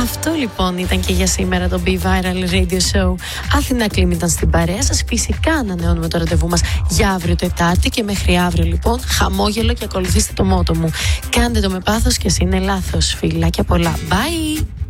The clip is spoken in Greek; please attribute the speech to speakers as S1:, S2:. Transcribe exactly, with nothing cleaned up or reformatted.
S1: Αυτό λοιπόν ήταν και για σήμερα το Be Viral Radio Show. Αθηνά Κλίμ ήταν στην παρέα σας. Φυσικά ανανεώνουμε το ραντεβού μας για αύριο Τετάρτη και μέχρι αύριο λοιπόν χαμόγελο και ακολουθήστε το μότο μου. Κάντε το με πάθος και ας είναι λάθος. Φιλάκια πολλά. Bye!